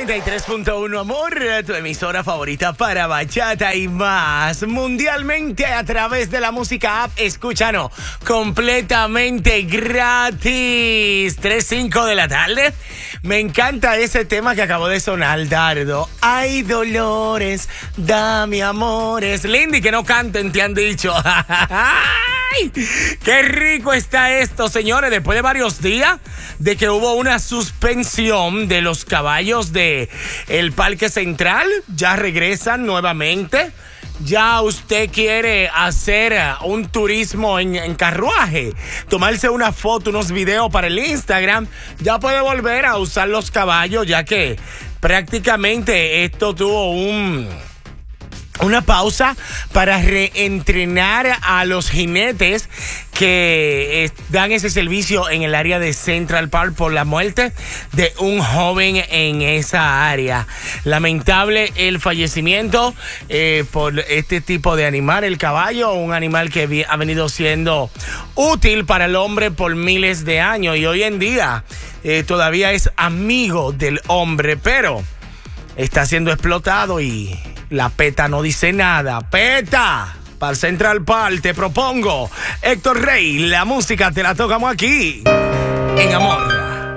93.1 Amor, tu emisora favorita para bachata y más. Mundialmente a través de la música app, escúchanos completamente gratis. 3:05 de la tarde. Me encanta ese tema que acabó de sonar, Dardo. Ay, Dolores, dame amores. Lindy, que no canten, te han dicho. ¡Ay! ¡Qué rico está esto, señores! Después de varios días de que hubo una suspensión de los caballos de el Parque Central, ya regresan nuevamente. Ya usted quiere hacer un turismo en carruaje, tomarse una foto, unos videos para el Instagram, ya puede volver a usar los caballos, ya que prácticamente esto tuvo una pausa para reentrenar a los jinetes que dan ese servicio en el área de Central Park por la muerte de un joven en esa área. Lamentable el fallecimiento por este tipo de animal, el caballo, un animal que ha venido siendo útil para el hombre por miles de años y hoy en día todavía es amigo del hombre, pero está siendo explotado y la PETA no dice nada. ¡PETA! Para Central Park te propongo Héctor Rey, la música te la tocamos aquí en Amor.